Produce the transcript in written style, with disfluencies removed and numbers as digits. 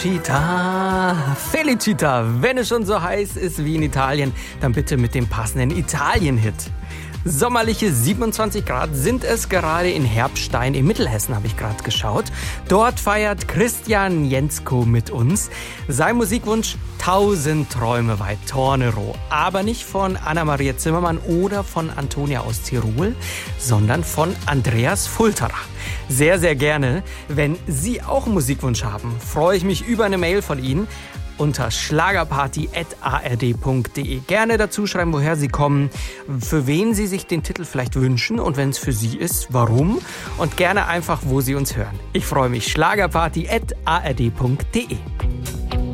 Felicita, Felicita, wenn es schon so heiß ist wie in Italien, dann bitte mit dem passenden Italien-Hit. Sommerliche 27 Grad sind es gerade in Herbstein im Mittelhessen, habe ich gerade geschaut. Dort feiert Christian Jensko mit uns. Sein Musikwunsch 1000 Träume weit Tornero. Aber nicht von Anna-Maria Zimmermann oder von Antonia aus Tirol, sondern von Andreas Fulterer. Sehr, sehr gerne. Wenn Sie auch einen Musikwunsch haben, freue ich mich über eine Mail von Ihnen unter schlagerparty@ard.de. Gerne dazu schreiben, woher Sie kommen, für wen Sie sich den Titel vielleicht wünschen und wenn es für Sie ist, warum und gerne einfach, wo Sie uns hören. Ich freue mich. schlagerparty@ard.de.